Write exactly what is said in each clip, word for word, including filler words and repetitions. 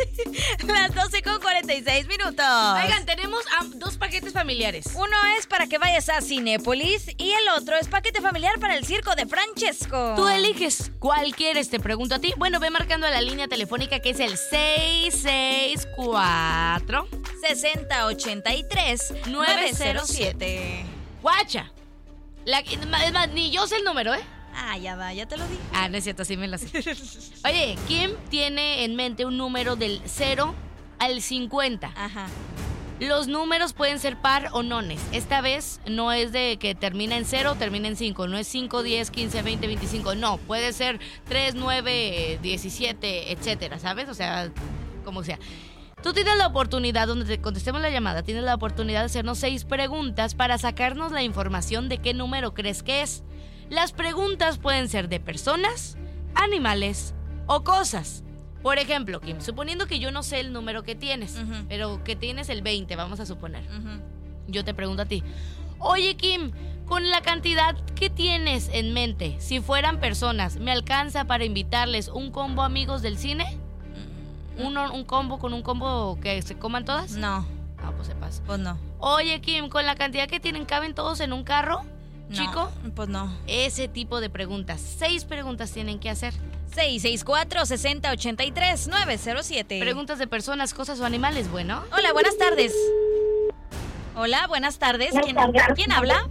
Las doce con cuarenta y seis minutos. Oigan, tenemos um, dos paquetes familiares. Uno es para que vayas a Cinépolis y el otro es paquete familiar para el circo de Francesco. Tú eliges cuál quieres, te pregunto a ti. Bueno, ve marcando a la línea telefónica que es el seis seis cuatro, sesenta ochenta y tres, nueve cero siete. Guacha. La, es más, ni yo sé el número, ¿eh? Ah, ya va, ya te lo dije. Ah, no es cierto, sí me lo sé. Oye, ¿quién tiene en mente un número del cero al cincuenta? Ajá. Los números pueden ser par o nones. Esta vez no es de que termina en cero o termina en cinco. No es cinco, diez, quince, veinte, veinticinco. No, puede ser tres, nueve, diecisiete, etcétera, ¿sabes? O sea, como sea. Tú tienes la oportunidad, donde te contestemos la llamada, tienes la oportunidad de hacernos seis preguntas para sacarnos la información de qué número crees que es. Las preguntas pueden ser de personas, animales o cosas. Por ejemplo, Kim, suponiendo que yo no sé el número que tienes, uh-huh. pero que tienes el veinte, vamos a suponer. Uh-huh. Yo te pregunto a ti, oye, Kim, con la cantidad que tienes en mente, si fueran personas, ¿me alcanza para invitarles un combo amigos del cine? ¿Uno, un combo con un combo que se coman todas? No. Ah, pues se pasa. Pues no. Oye, Kim, ¿con la cantidad que tienen caben todos en un carro? No, chico, pues no. Ese tipo de preguntas. Seis preguntas tienen que hacer. seis seis cuatro, sesenta ochenta y tres, nueve cero siete. Preguntas de personas, cosas o animales, bueno. Hola, buenas tardes. Hola, buenas tardes. ¿Quién, ¿quién habla?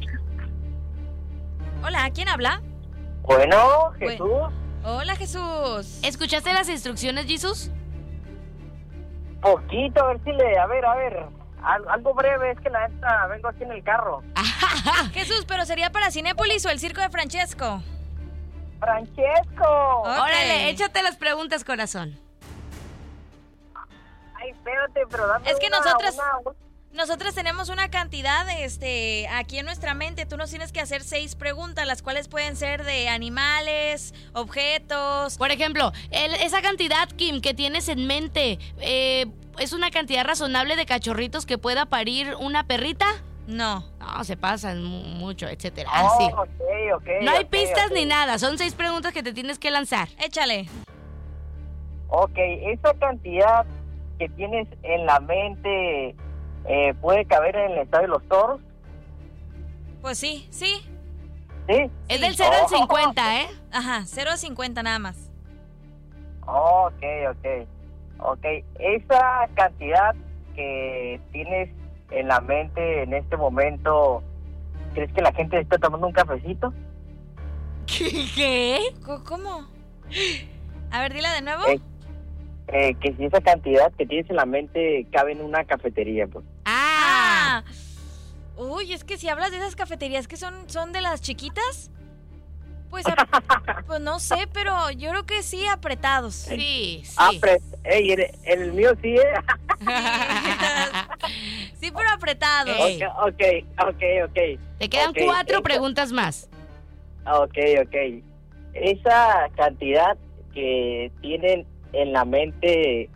Hola, ¿quién habla? Bueno, Jesús. Bueno. Hola, Jesús. ¿Escuchaste las instrucciones, Jesús? Poquito, a ver si le... A ver, a ver... Algo breve, es que la neta vengo aquí en el carro. Jesús, ¿pero sería para Cinépolis o el circo de Francesco? ¡Francesco! Okay. Órale, échate las preguntas, corazón. Ay, espérate, pero dame Es que una, nosotras... una... Nosotros tenemos una cantidad este, aquí en nuestra mente. Tú nos tienes que hacer seis preguntas, las cuales pueden ser de animales, objetos. Por ejemplo, el, esa cantidad, Kim, que tienes en mente, eh, ¿es una cantidad razonable de cachorritos que pueda parir una perrita? No. No, se pasan mucho, etcétera. Oh, Así. okay, okay, no hay okay, pistas okay. ni nada. Son seis preguntas que te tienes que lanzar. Échale. Ok, esa cantidad que tienes en la mente... Eh, ¿puede caber en el estadio de los Toros? Pues sí, sí. ¿Sí? Es del cero al cincuenta, ¿eh? Ajá, cero a cincuenta nada más. Ok, ok. Ok, esa cantidad que tienes en la mente en este momento, ¿crees que la gente está tomando un cafecito? ¿Qué? ¿Cómo? A ver, dila de nuevo. Eh, eh, que si esa cantidad que tienes en la mente cabe en una cafetería, pues. Ah. ah. Uy, es que si hablas de esas cafeterías que son, son de las chiquitas, pues, pues no sé, pero yo creo que sí, apretados. Sí, sí. Apret Ey, el, el mío sí, ¿eh? Sí, pero apretados. Ey. Ok, ok, ok, ok. Te quedan okay, cuatro esa... preguntas más. Ok, ok. Esa cantidad que tienen en la mente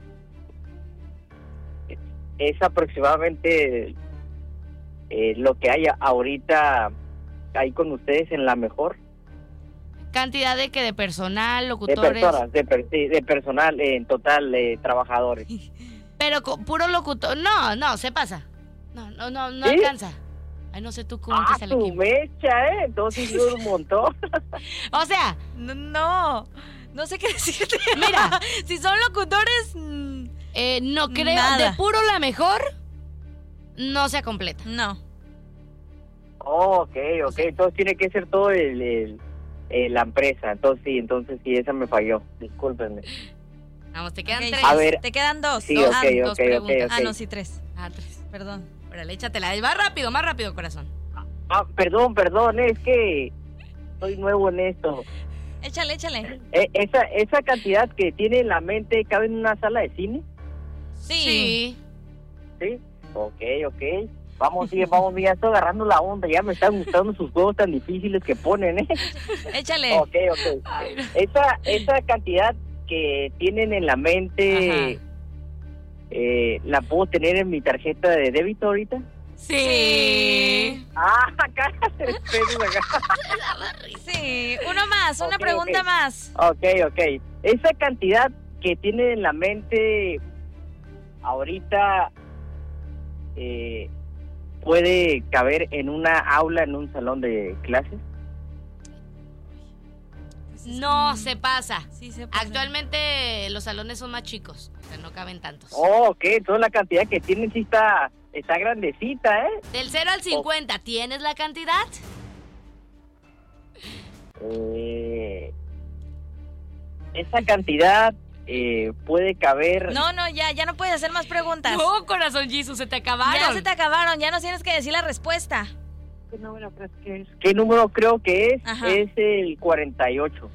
es aproximadamente eh, lo que hay ahorita ahí con ustedes en la mejor. ¿Cantidad de que de personal, De locutores? personas, de, per de personal eh, en total, eh, trabajadores. Pero con puro locutor. No, no, se pasa. No, no, no, no ¿Sí? alcanza. Ay, no sé tú cómo Ah, te sale tu aquí. mecha, ¿eh? Entonces yo un montón. O sea, No, no, no sé qué decirte. Mira. Si son locutores, mmm, eh, no creo. Nada. De puro la mejor, no se completa. no. Oh, ok, ok. Entonces tiene que ser todo el, el, el la empresa. Entonces sí, entonces sí, esa me falló. Discúlpenme. Vamos, te quedan Okay, tres. A ver. Te quedan dos. Sí, dos, ok, ah, ok, dos ok, preguntas. ok. Ah, no, sí, tres. Ah, tres. Perdón. Órale, échatela. Más rápido, más rápido, corazón. Ah, perdón, perdón, es que soy nuevo en esto. Échale, échale. Eh, esa, esa cantidad que tiene en la mente, ¿cabe en una sala de cine? Sí. Sí. Ok, ok. Vamos bien, vamos bien, ya estoy agarrando la onda, ya me están gustando sus juegos tan difíciles que ponen, ¿eh? Échale. Ok, ok. Esa, esa cantidad que tienen en la mente, eh, ¿la puedo tener en mi tarjeta de débito ahorita? Sí. Ah, cállate, Sí. Uno más, una Ok, pregunta ok. más. Ok, ok. Esa cantidad que tienen en la mente, ahorita eh, puede caber en una aula, en un salón de clases. No se pasa. Sí se pasa. Actualmente los salones son más chicos, o sea, no caben tantos. Oh, ok, toda la cantidad que tienen sí está, está grandecita, ¿eh? Del cero al cincuenta, ¿tienes la cantidad? Eh, esa cantidad eh, puede caber... No, no, ya, ya no puedes hacer más preguntas. No, corazón Jesus, se te acabaron. Ya se te acabaron, ya no tienes que decir la respuesta. ¿Qué número crees que es? ¿Qué número creo que es? Ajá. Es el cuarenta y ocho.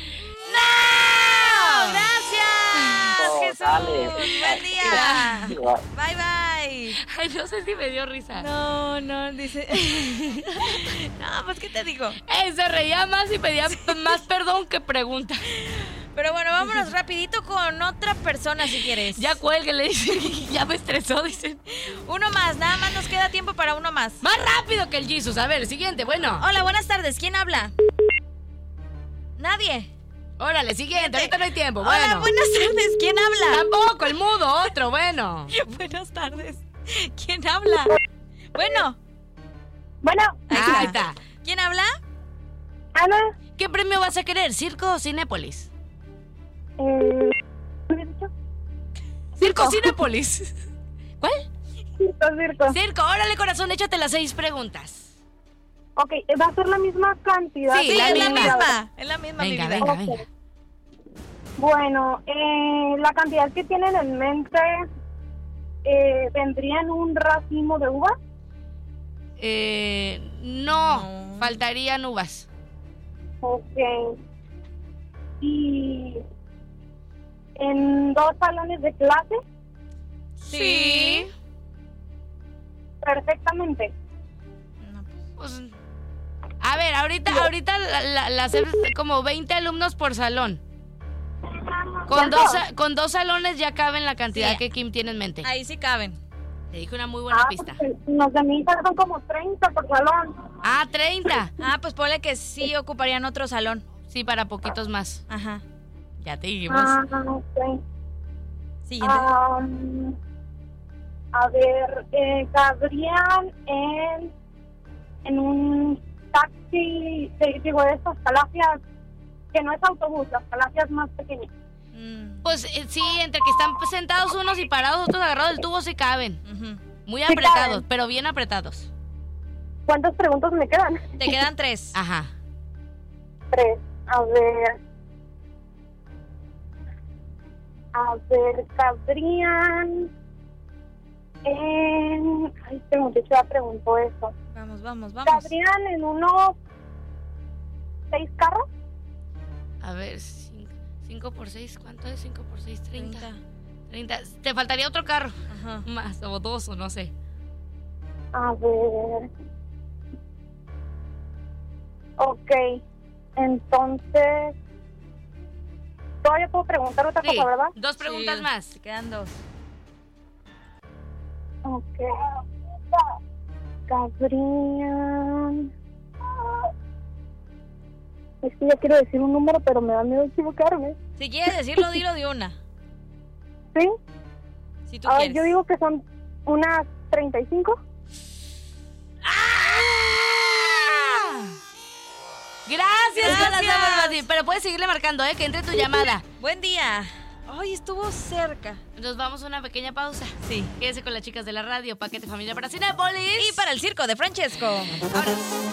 ¡No! ¡Gracias, Oh, Jesús! dale. ¡Buen día! Bye, bye. Ay, no sé si me dio risa. No, no, dice... No, pues, ¿qué te digo? Eh, se reía más y pedía más perdón que pregunta. Pero bueno, vámonos rapidito con otra persona si quieres. Ya cuelgue, le dice. Ya me estresó, dicen. Uno más, nada más nos queda tiempo para uno más. Más rápido que el Jesus. A ver, siguiente, bueno. Hola, buenas tardes. ¿Quién habla? Nadie. Órale, siguiente, ahorita no hay tiempo. Hola, Bueno. buenas tardes. ¿Quién habla? Tampoco, el mudo, otro, bueno. Buenas tardes. ¿Quién habla? Bueno. Bueno, Ahí Ah, está. ahí está. ¿Quién habla? Ana, ¿Qué premio vas a querer? ¿Circo o Cinépolis? eh, ¿qué habías dicho? Circo o Cinépolis. ¿Cuál? Circo, circo. Circo, órale, corazón, échate las seis preguntas. Ok, ¿va a ser la misma cantidad? Sí, Sí, la es la misma. misma. Es la misma, mi Venga, vida. venga, Ok. venga. Bueno, eh, la cantidad que tienen en mente eh, vendría en un racimo de uvas. Eh, no, No. faltarían uvas. Ok. Y en dos salones de clase, Sí. perfectamente. No, pues, Pues, a ver, ahorita, ahorita la, la, la hacemos como veinte alumnos por salón. Con dos, sa- con dos salones ya caben la cantidad Sí. que Kim tiene en mente. ahí sí caben. Te dije una muy buena Ah, pista. pues, los de mi hija son como treinta por salón. Ah, treinta. Ah, pues ponle que sí ocuparían otro salón. Sí, para poquitos más. Ajá. Ya te dijimos. Ah, ok. Siguiente. Am, a ver, eh, cabrían en, en un taxi, eh, digo, de estas palacias, que no es autobús, las palacias más pequeñas. Mm, Pues eh, sí, entre que están sentados unos y parados, otros agarrados del tubo, sí caben. ujú. Muy Sí apretados, caben. pero bien apretados. ¿Cuántas preguntas me quedan? Te quedan tres. Ajá. Tres. A ver. A ver, cabrían en... Ay, este muchacho ya preguntó eso. Vamos, vamos, vamos. ¿Cabrían en unos seis carros? A ver, cinco por seis, ¿cuánto es? cinco por seis, treinta. Treinta. treinta. Te faltaría otro carro. Ajá. Más, o dos, o no sé. A ver. Ok. Entonces... Todavía puedo preguntar otra Sí, cosa, ¿verdad? dos preguntas Sí, más. Te quedan dos. Ok. Cabrían... Es que ya quiero decir un número, pero me da miedo equivocarme. Si quieres decirlo, dilo de una. ¿Sí? Si tú Ah, quieres. yo digo que son unas treinta y cinco. Gracias, Gracias. gracias. Martín. Pero puedes seguirle marcando, ¿eh? Que entre tu llamada. Buen día. Ay, estuvo cerca. Nos vamos a una pequeña pausa. Sí. Quédese con las chicas de la radio. Paquete Familia para Cinépolis. Y para el circo de Francesco. Ahora.